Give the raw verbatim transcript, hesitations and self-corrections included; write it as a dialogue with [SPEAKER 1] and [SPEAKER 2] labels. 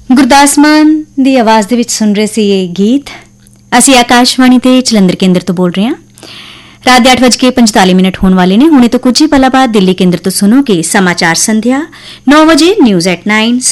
[SPEAKER 1] ਗੁਰਦਾਸ ਮਾਨ ਦੀ ਆਵਾਜ਼ ਦੇ ਵਿੱਚ ਸੁਣ ਰਹੇ ਸੀ ਇਹ ਗੀਤ। ਅਸੀਂ ਆਕਾਸ਼ਵਾਣੀ ਤੇ ਜਲੰਧਰ ਕੇਂਦਰ ਤੋਂ ਬੋਲ ਰਹੇ ਹਾਂ। ਰਾਤ ਦੇ ਅੱਠ ਵੱਜ ਕੇ ਪੰਤਾਲੀ ਮਿੰਟ ਹੋਣ ਵਾਲੇ ਨੇ। ਹੁਣੇ ਤੋਂ ਕੁਝ ਹੀ ਪਲਾਂ ਬਾਅਦ ਦਿੱਲੀ ਕੇਂਦਰ ਤੋਂ ਸੁਣੋਗੇ ਸਮਾਚਾਰ ਸੰਧਿਆ। ਨੌ ਵਜੇ ਨਿਊਜ਼ ਐਟ ਨਾਈਨ।